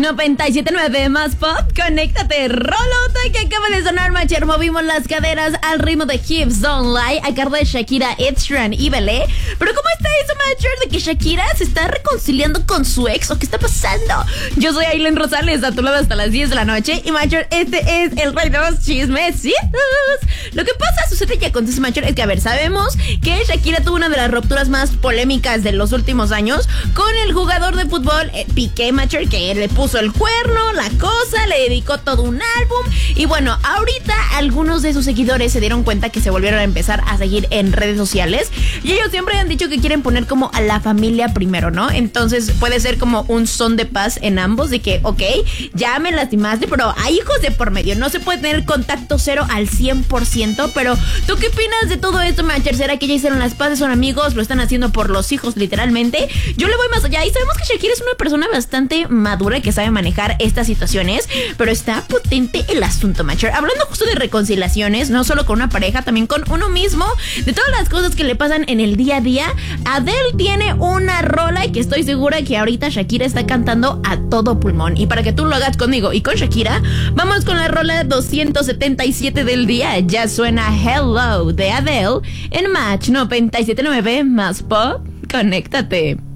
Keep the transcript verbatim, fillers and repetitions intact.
noventa y siete punto nueve más pop, conéctate. Rolota que acaba de sonar, Macher. Movimos las caderas al ritmo de Hips Don't Lie a cargo de Shakira, Ed Sheeran y Belé. Pero ¿cómo está eso, Macher, de que Shakira se está reconciliando con su ex? ¿O qué está pasando? Yo soy Aileen Rosales, a tu lado hasta las diez de la noche. Y, Macher, este es el rey de los chismecitos. Lo que pasa, sucede y acontece, Macher, es que, a ver, sabemos que Shakira tuvo una de las rupturas más polémicas de los últimos años con el jugador de fútbol eh, Piqué, Macher, que le puso el cuerno, la cosa, le dedicó todo un álbum. Y bueno, ahorita algunos de sus seguidores se dieron cuenta que se volvieron a empezar a seguir en redes sociales. Y ellos siempre han dicho que quieren poner como a la familia primero, ¿no? Entonces puede ser como un son de paz en ambos, de que, ok, ya me lastimaste, pero hay hijos de por medio. No se puede tener contacto cero al cien por ciento. Pero, ¿tú qué opinas de todo esto, Macher? ¿Será que ya hicieron las paces, son amigos, lo están haciendo por los hijos, literalmente? Yo le voy más allá y sabemos que Shakira es una persona bastante madura que sabe manejar estas situaciones, pero está potente el asunto, Macher. Hablando justo de reconciliaciones, no solo con una pareja, también con uno mismo, de todas las cosas que le pasan en el día a día. Adele tiene una rola y que estoy segura que ahorita Shakira está cantando a todo pulmón. Y para que tú lo hagas conmigo y con Shakira, vamos con la rola doscientos setenta y siete del día. Ya suena Hello de Adele en Match noventa y siete punto nueve más pop. Conéctate.